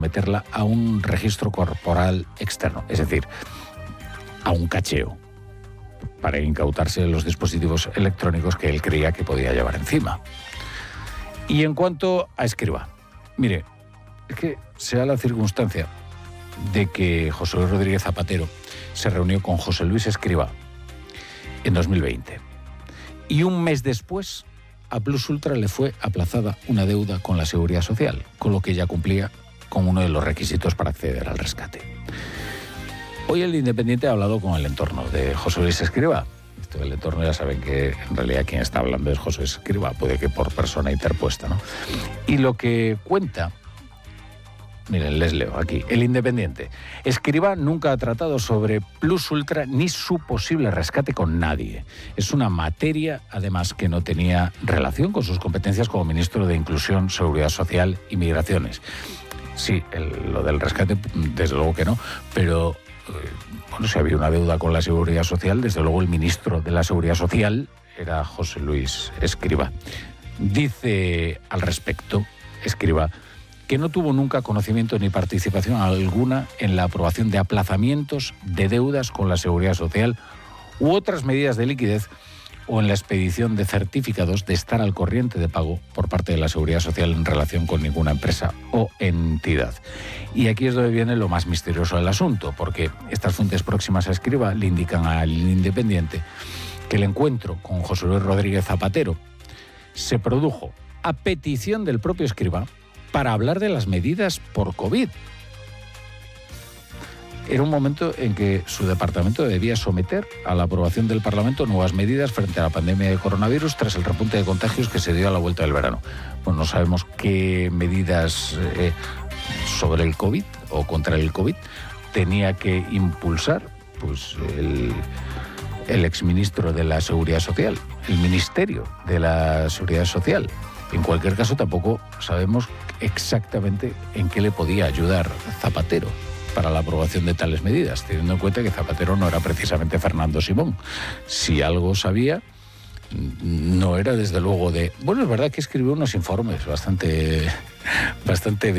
meterla a un registro corporal externo, es decir, a un cacheo, para incautarse los dispositivos electrónicos que él creía que podía llevar encima. Y en cuanto a Escrivá, mire, es que se da la circunstancia de que José Luis Rodríguez Zapatero se reunió con José Luis Escrivá en 2020. Y un mes después, a Plus Ultra le fue aplazada una deuda con la Seguridad Social, con lo que ya cumplía con uno de los requisitos para acceder al rescate. Hoy el Independiente ha hablado con el entorno de José Luis Escrivá. El entorno, ya saben que en realidad quien está hablando es José Luis Escrivá, puede que por persona interpuesta, ¿no? Y lo que cuenta, miren, les leo aquí, el Independiente. Escrivá nunca ha tratado sobre Plus Ultra ni su posible rescate con nadie. Es una materia, además, que no tenía relación con sus competencias como ministro de Inclusión, Seguridad Social y Migraciones. Sí, lo del rescate, desde luego que no, pero bueno, si había una deuda con la Seguridad Social, desde luego el ministro de la Seguridad Social era José Luis Escrivá. Dice al respecto, Escrivá, que no tuvo nunca conocimiento ni participación alguna en la aprobación de aplazamientos de deudas con la Seguridad Social u otras medidas de liquidez o en la expedición de certificados de estar al corriente de pago por parte de la Seguridad Social en relación con ninguna empresa o entidad. Y aquí es donde viene lo más misterioso del asunto, porque estas fuentes próximas a Escrivá le indican al Independiente que el encuentro con José Luis Rodríguez Zapatero se produjo a petición del propio Escrivá para hablar de las medidas por COVID. Era un momento en que su departamento debía someter a la aprobación del Parlamento nuevas medidas frente a la pandemia de coronavirus tras el repunte de contagios que se dio a la vuelta del verano. Bueno, no sabemos qué medidas sobre el COVID o contra el COVID tenía que impulsar pues, el exministro de la Seguridad Social, el Ministerio de la Seguridad Social. En cualquier caso, tampoco sabemos exactamente en qué le podía ayudar Zapatero para la aprobación de tales medidas, teniendo en cuenta que Zapatero no era precisamente Fernando Simón. Si algo sabía, no era desde luego de... Bueno, es verdad que escribió unos informes bastante